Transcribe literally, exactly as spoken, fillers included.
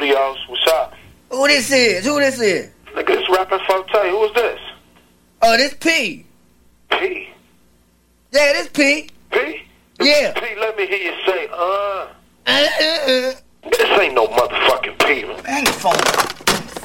studios. What's up? Who this is? Who this is? Nigga, this rapping Forte. Who is this? Oh, this P. P. Yeah, this P. P? Yeah. P, let me hear you say, uh. Uh, uh, uh. This ain't no motherfucking P. Hang the phone.